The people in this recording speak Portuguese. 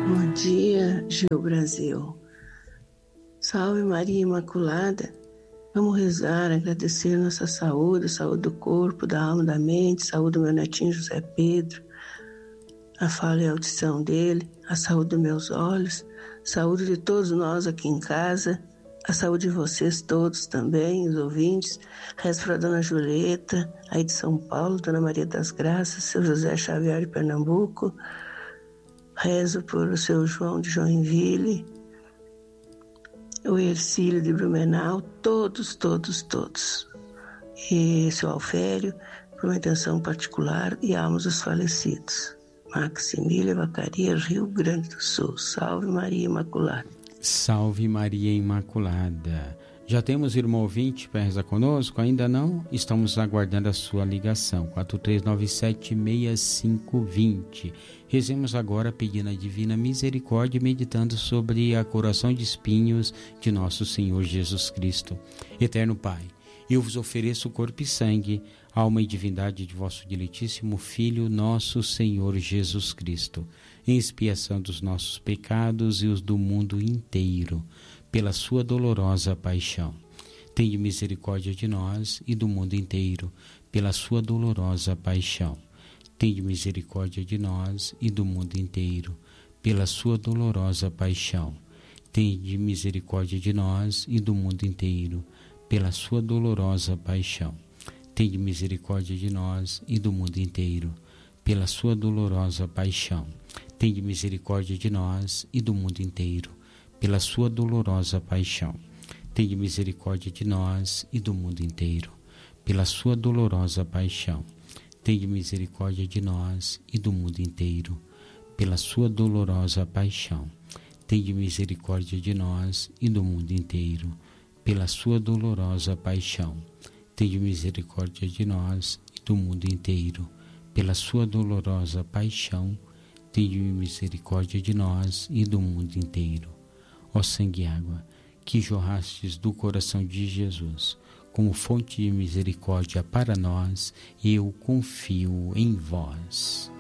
Bom dia, Gil Brasil. Salve Maria Imaculada. Vamos rezar, agradecer nossa saúde, saúde do corpo, da alma, da mente, saúde do meu netinho José Pedro, a fala e a audição dele, a saúde dos meus olhos, saúde de todos nós aqui em casa, a saúde de vocês todos também, os ouvintes. Rezo para a Dona Julieta, aí de São Paulo, Dona Maria das Graças, seu José Xavier de Pernambuco. Rezo por o seu João de Joinville, o Ercílio de Blumenau, todos. E seu Alfério, por uma intenção particular, e almas dos falecidos. Maximília Vacaria, Rio Grande do Sul. Salve Maria Imaculada. Salve Maria Imaculada. Já temos irmão ouvinte para rezar conosco? Ainda não? Estamos aguardando a sua ligação, 4397-6520. Rezemos agora pedindo a divina misericórdia e meditando sobre a coroação de espinhos de nosso Senhor Jesus Cristo. Eterno Pai, eu vos ofereço o corpo e sangue, alma e divindade de vosso diletíssimo Filho, nosso Senhor Jesus Cristo, em expiação dos nossos pecados e os do mundo inteiro, pela sua dolorosa paixão. Tende misericórdia de nós e do mundo inteiro, pela sua dolorosa paixão. Tende misericórdia de nós e do mundo inteiro, pela sua dolorosa paixão. Tende misericórdia de nós e do mundo inteiro, pela sua dolorosa paixão. Tende misericórdia de nós e do mundo inteiro, pela sua dolorosa paixão. Tende misericórdia de nós e do mundo inteiro, pela sua dolorosa paixão. Tende misericórdia de nós e do mundo inteiro, pela sua dolorosa paixão. Tende misericórdia de nós e do mundo inteiro, pela sua dolorosa paixão. Tende misericórdia de nós e do mundo inteiro, pela sua dolorosa paixão. Tende misericórdia de nós e do mundo inteiro, pela sua dolorosa paixão. Tende misericórdia de nós e do mundo inteiro. Ó sangue e água, que jorrastes do coração de Jesus, como fonte de misericórdia para nós, eu confio em vós.